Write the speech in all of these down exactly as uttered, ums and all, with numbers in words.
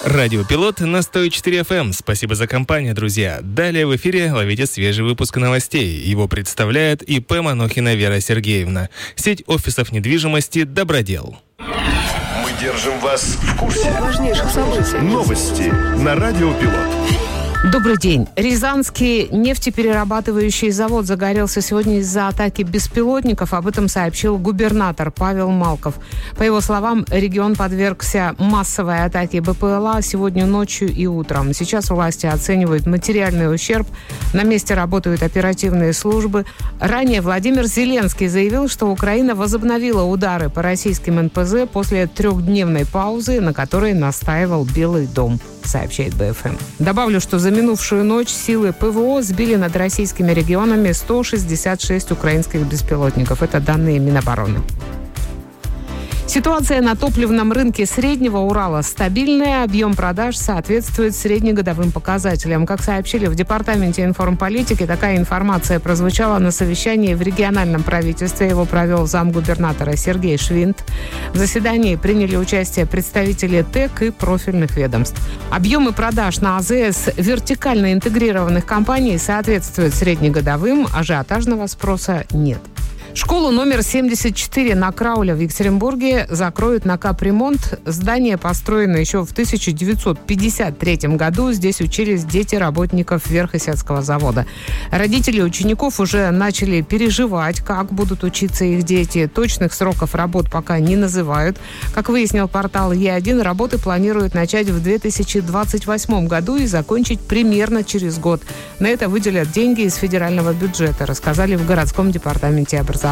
Радио Пилот на сто четыре эф эм. Спасибо за компанию, друзья. Далее в эфире ловите свежий выпуск новостей. Его представляет ИП Манохина Вера Сергеевна. Сеть офисов недвижимости «Добродел». Мы держим вас в курсе важнейших событий. Новости на Радио Пилот. Добрый день. Рязанский нефтеперерабатывающий завод загорелся сегодня из-за атаки беспилотников. Об этом сообщил губернатор Павел Малков. По его словам, регион подвергся массовой атаке БПЛА сегодня ночью и утром. Сейчас власти оценивают материальный ущерб. На месте работают оперативные службы. Ранее Владимир Зеленский заявил, что Украина возобновила удары по российским эн пэ зэ после трехдневной паузы, на которой настаивал Белый дом, сообщает бэ эф эм. Добавлю, что за минувшую ночь силы пэ вэ о сбили над российскими регионами сто шестьдесят шесть украинских беспилотников. Это данные Минобороны. Ситуация на топливном рынке Среднего Урала стабильная, объем продаж соответствует среднегодовым показателям. Как сообщили в Департаменте информполитики, такая информация прозвучала на совещании в региональном правительстве. Его провел замгубернатора Сергей Швинт. В заседании приняли участие представители ТЭК и профильных ведомств. Объемы продаж на а зэ эс вертикально интегрированных компаний соответствуют среднегодовым, ажиотажного спроса нет. Школу номер семьдесят четыре на Крауля в Екатеринбурге закроют на капремонт. Здание построено еще в тысяча девятьсот пятьдесят третьем году. Здесь учились дети работников Верхесецкого завода. Родители учеников уже начали переживать, как будут учиться их дети. Точных сроков работ пока не называют. Как выяснил портал Е один, работы планируют начать в две тысячи двадцать восьмом году и закончить примерно через год. На это выделят деньги из федерального бюджета, рассказали в городском департаменте образования.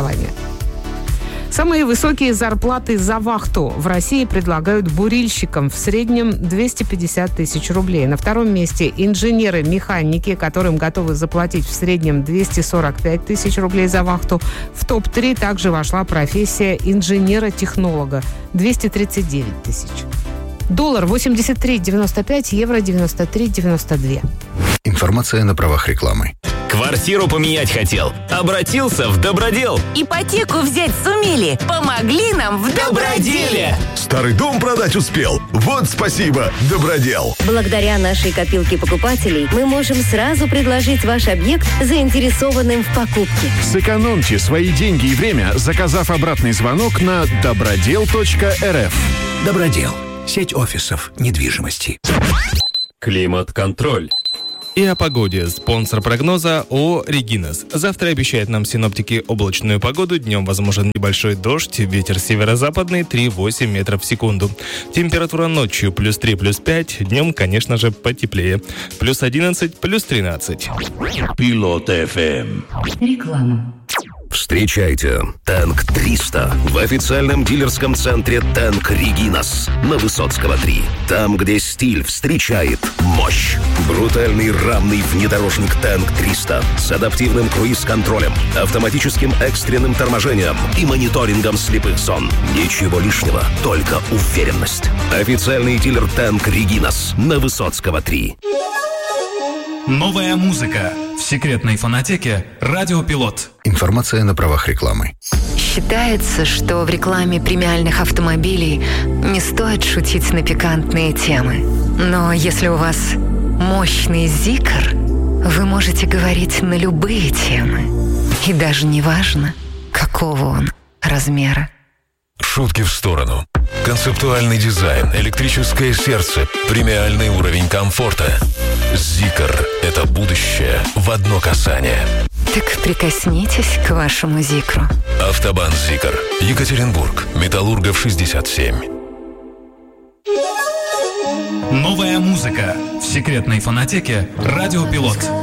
Самые высокие зарплаты за вахту в России предлагают бурильщикам, в среднем двести пятьдесят тысяч рублей. На втором месте инженеры-механики, которым готовы заплатить в среднем двести сорок пять тысяч рублей за вахту. В топ три также вошла профессия инженера-технолога – двести тридцать девять тысяч. Доллар восемьдесят три девяносто пять, евро девяносто три девяносто два. Информация на правах рекламы. Квартиру поменять хотел? Обратился в Добродел. Ипотеку взять сумели? Помогли нам в Доброделе. Старый дом продать успел? Вот спасибо, Добродел. Благодаря нашей копилке покупателей мы можем сразу предложить ваш объект заинтересованным в покупке. Сэкономьте свои деньги и время, заказав обратный звонок на добродел точка эр эф. Добродел. Сеть офисов недвижимости. Климат-контроль. И о погоде. Спонсор прогноза ООО «Регинас». Завтра обещают нам синоптики облачную погоду. Днем возможен небольшой дождь. Ветер северо-западный три-восемь метров в секунду. Температура ночью плюс три, плюс пять. Днем, конечно же, потеплее. Плюс одиннадцать, плюс тринадцать. Пилот эф эм. Реклама. Встречайте Тэнк триста в официальном дилерском центре Тэнк Регинас на Высоцкого три. Там, где стиль встречает мощь. Брутальный рамный внедорожник Тэнк триста с адаптивным круиз-контролем, автоматическим экстренным торможением и мониторингом слепых зон. Ничего лишнего, только уверенность. Официальный дилер Тэнк Регинас на Высоцкого три. Новая музыка в секретной фонотеке «Радио Пилот». Информация на правах рекламы. Считается, что в рекламе премиальных автомобилей не стоит шутить на пикантные темы. Но если у вас мощный зикр, вы можете говорить на любые темы. И даже не важно, какого он размера. Шутки в сторону. Концептуальный дизайн, электрическое сердце, премиальный уровень комфорта. Зикр – это будущее в одно касание. Так прикоснитесь к вашему зикру. Автобан Зикр. Екатеринбург. Металлургов шестьдесят семь. Новая музыка в секретной фонотеке «Радио Пилот».